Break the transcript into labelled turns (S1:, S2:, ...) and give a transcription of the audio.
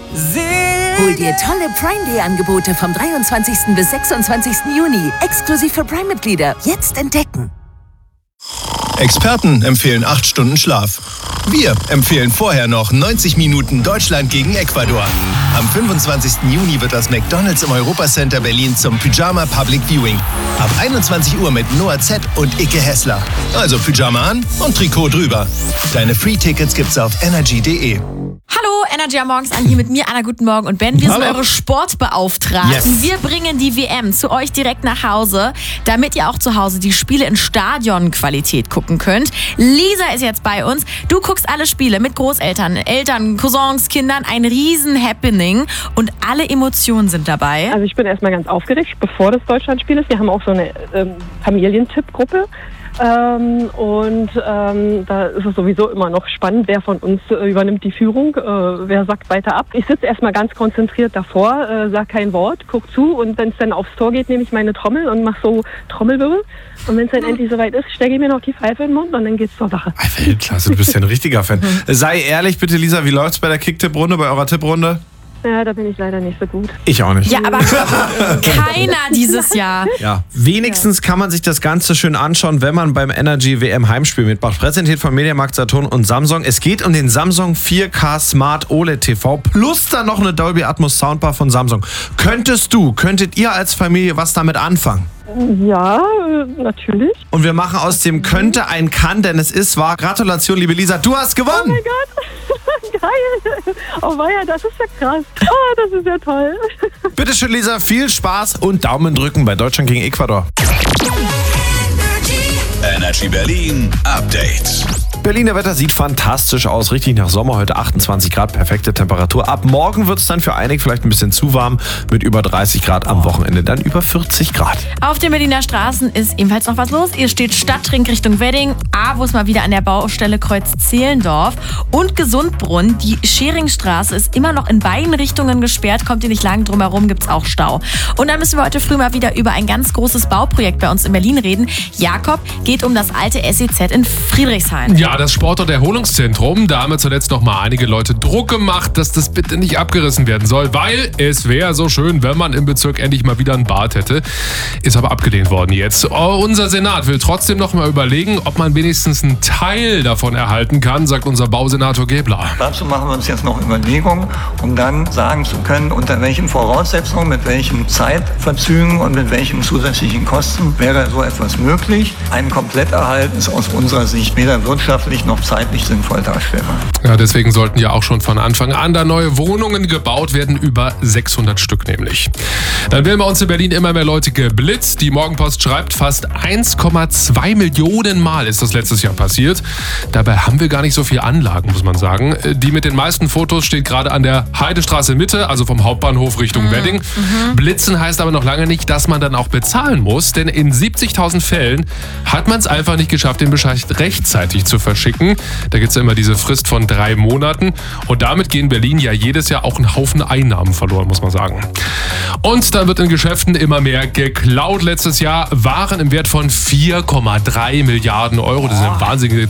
S1: Hol dir tolle Prime Day Angebote vom 23. bis 26. Juni. Exklusiv für Prime-Mitglieder. Jetzt entdecken.
S2: Experten empfehlen 8 Stunden Schlaf. Wir empfehlen vorher noch 90 Minuten Deutschland gegen Ecuador. Am 25. Juni wird das McDonald's im Europacenter Berlin zum Pyjama Public Viewing. Ab 21 Uhr mit Noah Z. und Icke Hessler. Also Pyjama an und Trikot drüber. Deine Free-Tickets gibt's auf energy.de.
S3: Hallo, Energy am Morgens an, hier mit mir, Anna, guten Morgen. Und Ben, wir sind eure Sportbeauftragten.
S4: Yes.
S3: Wir bringen die WM zu euch direkt nach Hause, damit ihr auch zu Hause die Spiele in Stadionqualität gucken könnt. Lisa ist jetzt bei uns. Du guckst alle Spiele mit Großeltern, Eltern, Cousins, Kindern. Ein Riesen-Happening und alle Emotionen sind dabei.
S5: Also ich bin erstmal ganz aufgeregt, bevor das Deutschlandspiel ist. Wir haben auch so eine Familientipp-Gruppe. Da ist es sowieso immer noch spannend, wer von uns übernimmt die Führung, wer sagt weiter ab. Ich sitze erstmal ganz konzentriert davor, sag kein Wort, guck zu und wenn es dann aufs Tor geht, nehme ich meine Trommel und mache so Trommelwirbel. Und wenn es dann endlich soweit ist, stecke ich mir noch die Pfeife in den Mund und dann geht's zur Sache.
S4: Weltklasse, du bist ja ein richtiger Fan. Sei ehrlich bitte, Lisa, wie läuft's bei der Kick-Tipp-Runde, bei eurer Tipprunde?
S5: Ja, da bin ich leider nicht so gut.
S4: Ich auch nicht.
S3: Ja, aber keiner dieses Jahr.
S4: Ja, wenigstens kann man sich das Ganze schön anschauen, wenn man beim Energy WM Heimspiel mitmacht. Präsentiert von Mediamarkt, Saturn und Samsung. Es geht um den Samsung 4K Smart OLED TV plus dann noch eine Dolby Atmos Soundbar von Samsung. Könntet ihr als Familie was damit anfangen?
S5: Ja, natürlich.
S4: Und wir machen aus dem könnte ein kann, denn es ist wahr. Gratulation, liebe Lisa, du hast gewonnen.
S5: Oh mein Gott, geil. Oh weia, das ist ja krass. Oh, das ist ja toll.
S4: Bitte schön, Lisa, viel Spaß und Daumen drücken bei Deutschland gegen Ecuador.
S6: Energy Berlin Update.
S4: Berliner Wetter sieht fantastisch aus, richtig nach Sommer, heute 28 Grad, perfekte Temperatur. Ab morgen wird es dann für einige vielleicht ein bisschen zu warm, mit über 30 Grad, am Wochenende dann über 40 Grad.
S3: Auf den Berliner Straßen ist ebenfalls noch was los. Ihr steht Stadtring Richtung Wedding, wo es mal wieder an der Baustelle Kreuz Zehlendorf und Gesundbrunn. Die Scheringstraße ist immer noch in beiden Richtungen gesperrt, kommt ihr nicht lang drum herum, gibt es auch Stau. Und dann müssen wir heute früh mal wieder über ein ganz großes Bauprojekt bei uns in Berlin reden. Jakob, geht um das alte SEZ in Friedrichshain.
S7: Ja, das Sport- und Erholungszentrum, da haben wir zuletzt noch mal einige Leute Druck gemacht, dass das bitte nicht abgerissen werden soll, weil es wäre so schön, wenn man im Bezirk endlich mal wieder ein Bad hätte. Ist aber abgelehnt worden jetzt. Unser Senat will trotzdem noch mal überlegen, ob man wenigstens einen Teil davon erhalten kann, sagt unser Bausenator Gebler.
S8: Dazu machen wir uns jetzt noch Überlegungen, um dann sagen zu können, unter welchen Voraussetzungen, mit welchen Zeitverzügen und mit welchen zusätzlichen Kosten wäre so etwas möglich. Ein Kompletterhalt ist aus unserer Sicht weder wirtschaftlich noch zeitlich sinnvoll darstellbar.
S7: Ja, deswegen sollten ja auch schon von Anfang an da neue Wohnungen gebaut werden, über 600 Stück nämlich. Dann werden bei uns in Berlin immer mehr Leute geblitzt. Die Morgenpost schreibt, fast 1,2 Millionen Mal ist das letztes Jahr passiert. Dabei haben wir gar nicht so viele Anlagen, muss man sagen. Die mit den meisten Fotos steht gerade an der Heidestraße Mitte, also vom Hauptbahnhof Richtung Wedding. Blitzen heißt aber noch lange nicht, dass man dann auch bezahlen muss, denn in 70.000 Fällen hat man es einfach nicht geschafft, den Bescheid rechtzeitig zu verschicken. Da gibt es ja immer diese Frist von 3 Monaten und damit gehen Berlin ja jedes Jahr auch ein Haufen Einnahmen verloren, muss man sagen. Und dann wird in Geschäften immer mehr geklaut. Letztes Jahr Waren im Wert von 4,3 Milliarden Euro. Das ist eine wahnsinnige